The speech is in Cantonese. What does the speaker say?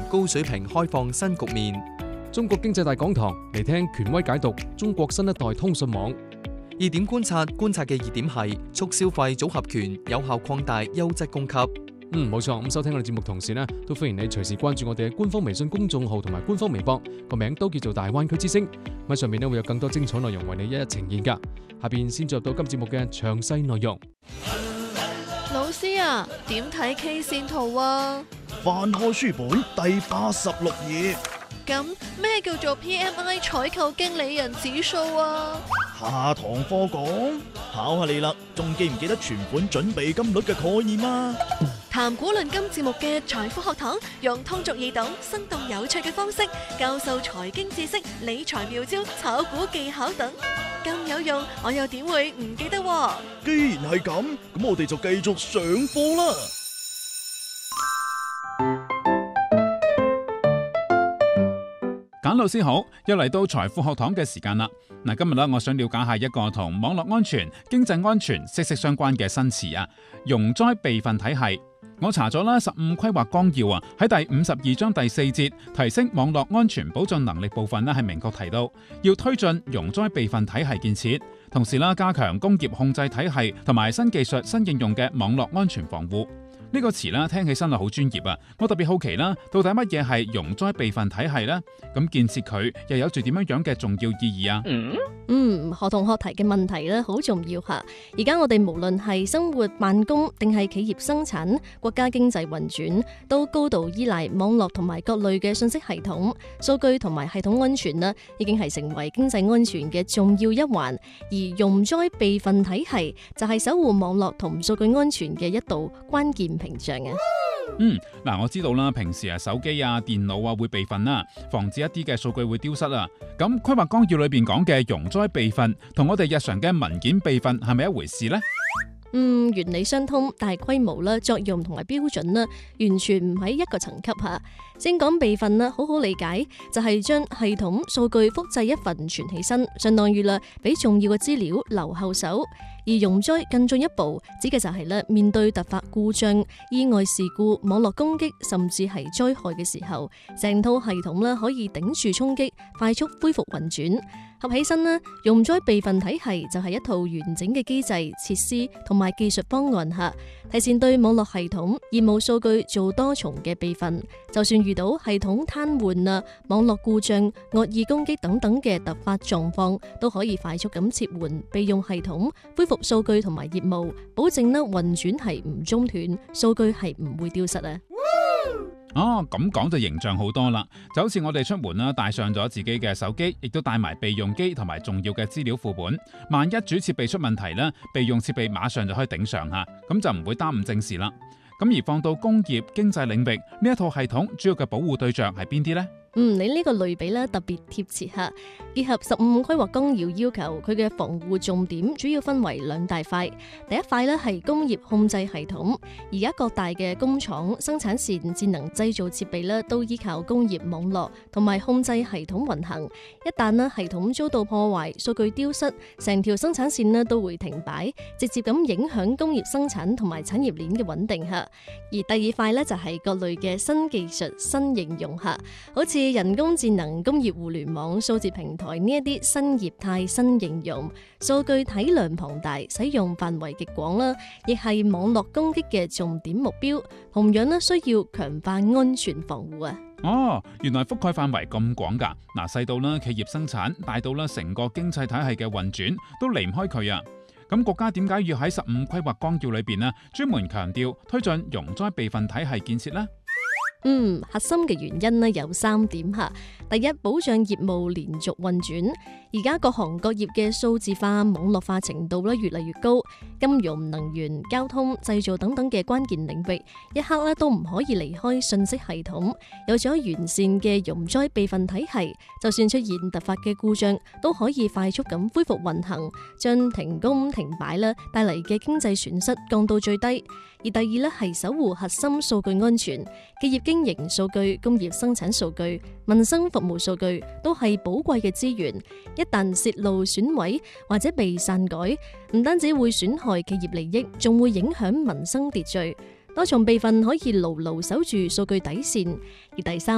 高水平開放新局面。 中國經濟大講堂嚟聽權威解讀中國新一代通訊網。 熱點觀察嘅熱點係促消費組合拳有效擴大優質供給。 冇錯。咁收聽我哋節目同時呢，都歡迎你隨時關注我哋嘅官方微信公眾號同埋官方微博，個名都叫做大灣區之聲。喺上面呢會有更多精彩內容為你一一呈現噶。下邊先進入到今節目嘅詳細內容。 老師啊，點睇 K 線圖啊？ 翻開書本第86頁。 咁咩叫做 PMI 採購經理人指數啊？ 下堂課講，考下你啦，仲記唔記得存款準備金率嘅概念啊？ 談古論今節目嘅財富學堂，用通俗易懂、生動有趣嘅方式教授財經知識、理財妙招、炒股技巧等，咁有用，我又點會唔記得喎？ 既然係咁我哋就繼續上課啦。 簡老師好，又嚟到財富學堂嘅時間啦。嗱，今日咧，我想了解下一個同網絡安全、經濟安全息息相關嘅新詞啊，容災備份體系。我查咗啦，15規劃綱要啊，喺第52章第4節提升網絡安全保障能力部分咧，係明確提到要推進容災備份體系建設，同時啦加強工業控制體系同埋新技術新應用嘅網絡安全防護。呢個詞啦，聽起身係好專業啊！我特別好奇啦，到底乜嘢係容災備份體系呢？咁建設佢又有住點樣嘅重要意義啊？ 學同學提嘅問題咧好重要吓。而家我哋無論係生活辦公定係企業生產，國家經濟運轉都高度依賴網絡同埋各類嘅信息系統、數據同埋系統安全啦，已經係成為經濟安全嘅重要一環。而容災備份體系就係守護網絡同數據安全嘅一道關鍵屏障啊！ 我知道啦，平時手機啊、電腦啊會備份啦，防止一啲嘅數據會丟失啊。咁規劃綱要裏邊講嘅容災備份，同我哋日常嘅文件備份係咪一回事呢？ 原理相通，但係規模啦、作用同埋標準啦，完全唔喺一個層級下。先講備份啦，好好理解就係將系統數據複製一份存起身，相當於啦俾重要嘅資料留後手。而容災更進一步，指嘅就係咧面對突發故障、意外事故、網絡攻擊，甚至係災害嘅時候，成套系統咧可以頂住衝擊，快速恢復運轉。合起身咧，容災備份體系就係一套完整嘅機制、設施同埋技術方案下，提前對網絡系統、業務數據做多重嘅備份，就算遇到系統癱瘓啊、網絡故障、惡意攻擊等等嘅突發狀況，都可以快速咁切換備用系統，恢復數據同埋業務，保證咧運轉係唔中斷，數據係唔會丟失啊！ 咁講就形象好多啦，就好似我哋出門啦，帶上咗自己嘅手機，亦都帶埋備用機同埋重要嘅資料副本。萬一主設備出問題咧，備用設備馬上就可以頂上吓，咁就唔會耽誤正事啦。咁而放到工業經濟領域，呢一套系統主要嘅保護對象係邊啲呢？ 你呢個類比咧特別貼切吓，結合15規劃綱要要求，佢嘅防護重點主要分為2大塊。第一塊咧係工業控制系統，而家各大嘅工廠、生產線、智能製造設備咧都依靠工業網絡同埋控制系統運行。一旦咧系統遭到破壞、數據丟失，成條生產線咧都會停擺，直接咁影響工業生產同埋產業鏈嘅穩定吓。而第二塊咧就係各類嘅新技術、新應用吓，好似人工智能、工業互聯網、數字平台呢一啲新業態、新應用，數據體量龐大，使用範圍極廣啦，亦係網絡攻擊嘅重點目標，同樣咧需要強化安全防護啊！ 原來覆蓋範圍咁廣噶，細到啦企業生產，大到啦成個經濟體系嘅運轉，都離唔開佢啊！咁國家點解要喺15規劃綱要裏邊呢，專門強調推進容災備份體系建設呢？ 核心嘅原因呢有3點吓。第一，保障業務連續運轉。而家各行各業嘅數字化、網絡化程度咧越嚟越高，金融、能源、交通、製造等等嘅關鍵領域，一刻咧都唔可以離開信息系統。有咗完善嘅容災備份體系，就算出現突發嘅故障，都可以快速咁恢復運行，將停工停擺啦帶嚟嘅經濟損失降到最低。而第二咧係守護核心數據安全，企業經營數據、工業生產數據、民生服務數據都係寶貴嘅資源。一旦洩露損毀或者被篡改，唔單止會損害企業利益，仲會影響民生秩序。多重備份可以牢牢守住數據底線。而第三